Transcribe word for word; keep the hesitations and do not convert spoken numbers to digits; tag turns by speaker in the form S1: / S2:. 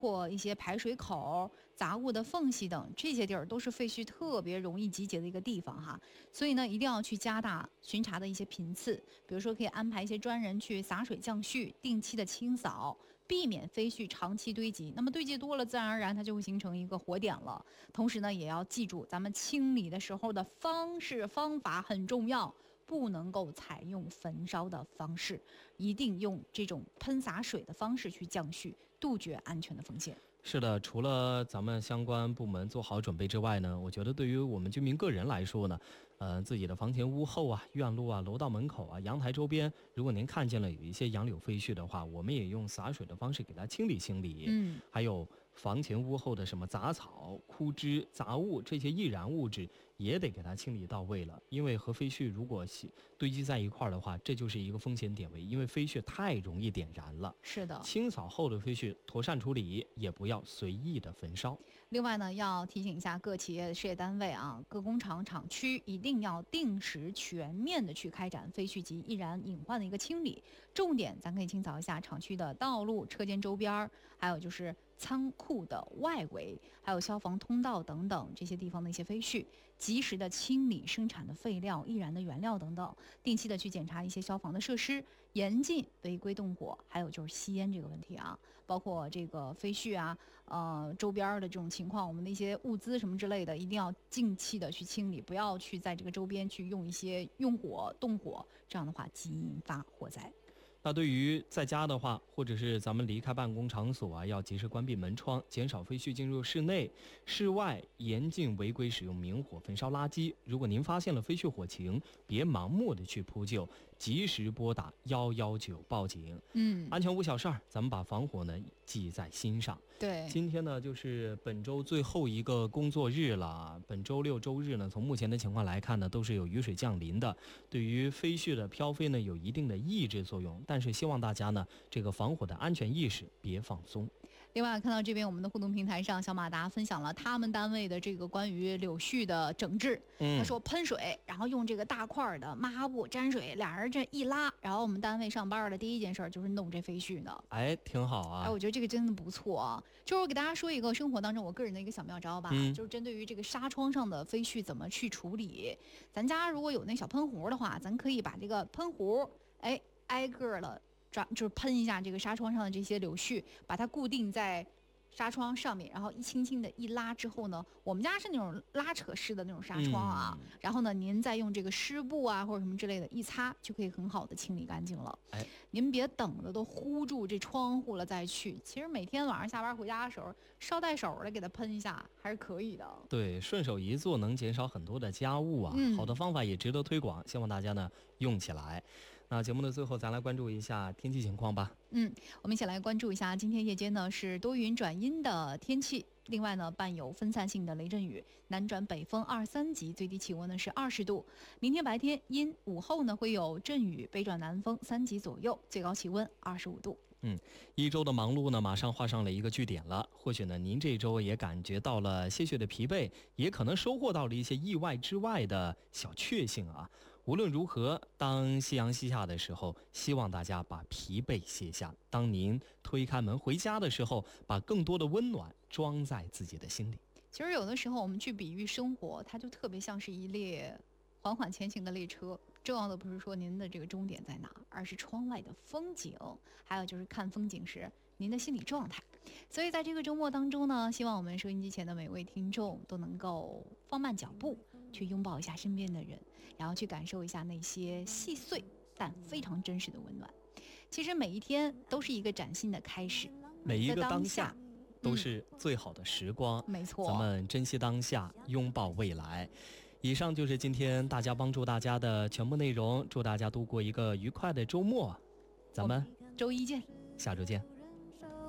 S1: 或一些排水口、杂物的缝隙等这些地儿，都是废墟特别容易集结的一个地方哈。所以呢，一定要去加大巡查的一些频次，比如说可以安排一些专人去洒水降絮，定期的清扫，避免废墟长期堆积。那么堆积多了，自然而然它就会形成一个火点了。同时呢，也要记住咱们清理的时候的方式方法很重要。不能够采用焚烧的方式，一定用这种喷洒水的方式去降絮，杜绝安全的风险。
S2: 是的，除了咱们相关部门做好准备之外呢，我觉得对于我们居民个人来说呢，呃，自己的房前屋后啊、院路啊、楼道门口啊、阳台周边，如果您看见了有一些杨柳废墟的话，我们也用洒水的方式给它清理清理。
S1: 嗯，
S2: 还有房前屋后的什么杂草、枯枝、杂物这些易燃物质也得给它清理到位了，因为和废墟如果堆积在一块儿的话，这就是一个风险点位，因为废墟太容易点燃了。
S1: 是的，
S2: 清扫后的废墟妥善处理，也不要随意的焚烧。
S1: 另外呢，要提醒一下各企业事业单位啊，各工厂厂区一定要定时全面的去开展废墟及易燃隐患的一个清理，重点咱可以清扫一下厂区的道路、车间周边，还有就是仓库的外围，还有消防通道等等这些地方的一些废墟，及时的清理生产的废料、易燃的原料等等，定期的去检查一些消防的设施，严禁违规动火，还有就是吸烟这个问题啊，包括这个废墟啊，呃周边的这种情况，我们的一些物资什么之类的，一定要定期的去清理，不要去在这个周边去用一些用火动火，这样的话极易引发火灾。
S2: 那对于在家的话，或者是咱们离开办公场所啊，要及时关闭门窗，减少废墟进入室内。室外严禁违规使用明火焚烧垃圾。如果您发现了废墟火情，别盲目的去扑救，及时拨打一一九报警。
S1: 嗯，
S2: 安全无小事儿，咱们把防火呢记在心上。
S1: 对，
S2: 今天呢就是本周最后一个工作日了。本周六周日呢，从目前的情况来看呢，都是有雨水降临的，对于废墟的飘飞呢有一定的抑制作用。但是希望大家呢，这个防火的安全意识别放松。
S1: 另外看到这边我们的互动平台上，小马达分享了他们单位的这个关于柳絮的整治。
S2: 嗯，
S1: 他说喷水，然后用这个大块的抹布沾水，俩人这一拉，然后我们单位上班的第一件事就是弄这废墟呢。
S2: 哎，挺好啊。
S1: 哎，我觉得这个真的不错啊。就是我给大家说一个生活当中我个人的一个小妙招吧，
S2: 嗯、
S1: 就是针对于这个纱窗上的废墟怎么去处理。咱家如果有那小喷壶的话，咱可以把这个喷壶，哎，挨个了。抓就是喷一下这个纱窗上的这些柳絮，把它固定在纱窗上面，然后一轻轻的一拉之后呢，我们家是那种拉扯式的那种纱窗啊，嗯、然后呢，您再用这个湿布啊或者什么之类的一擦，就可以很好的清理干净了。
S2: 哎，
S1: 您别等着都糊住这窗户了再去，其实每天晚上下班回家的时候，捎带手的给它喷一下还是可以的。
S2: 对，顺手一做能减少很多的家务啊，
S1: 嗯、
S2: 好的方法也值得推广，希望大家呢用起来。那节目的最后，咱来关注一下天气情况吧。
S1: 嗯，我们一起来关注一下，今天夜间呢是多云转阴的天气，另外呢伴有分散性的雷阵雨，南转北风二三级，最低气温呢是二十度。明天白天阴，午后呢会有阵雨，北转南风三级左右，最高气温二十五度。
S2: 嗯，一周的忙碌呢，马上画上了一个句点了。或许呢，您这周也感觉到了些许的疲惫，也可能收获到了一些意外之外的小确幸啊。无论如何，当夕阳西下的时候，希望大家把疲惫卸下。当您推开门回家的时候，把更多的温暖装在自己的心里。
S1: 其实有的时候我们去比喻生活，它就特别像是一列缓缓前行的列车，重要的不是说您的这个终点在哪，而是窗外的风景，还有就是看风景时您的心理状态。所以在这个周末当中呢，希望我们收音机前的每位听众都能够放慢脚步，去拥抱一下身边的人，然后去感受一下那些细碎但非常真实的温暖。其实每一天都是一个崭新的开始，
S2: 每一个当下都是最好的时光。
S1: 嗯、没错，
S2: 咱们珍惜当下，拥抱未来。以上就是今天大家帮助大家的全部内容，祝大家度过一个愉快的周末，咱们
S1: 周一见，
S2: 下周见。